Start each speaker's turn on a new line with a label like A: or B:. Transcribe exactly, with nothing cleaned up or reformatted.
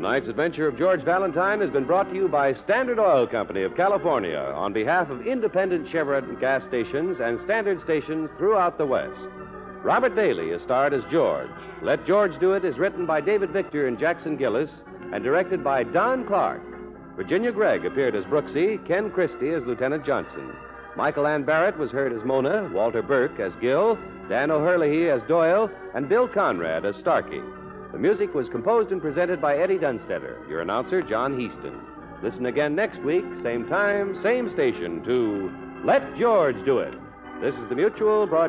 A: Tonight's adventure of George Valentine has been brought to you by Standard Oil Company of California on behalf of independent Chevron gas stations and Standard stations throughout the West. Robert Daly is starred as George. Let George Do It is written by David Victor and Jackson Gillis and directed by Don Clark. Virginia Gregg appeared as Brooksy, Ken Christie as Lieutenant Johnson. Michael Ann Barrett was heard as Mona, Walter Burke as Gil, Dan O'Herlihy as Doyle, and Bill Conrad as Starkey. The music was composed and presented by Eddie Dunstetter, your announcer, John Heaston. Listen again next week, same time, same station, to Let George Do It. This is the Mutual Broadcasting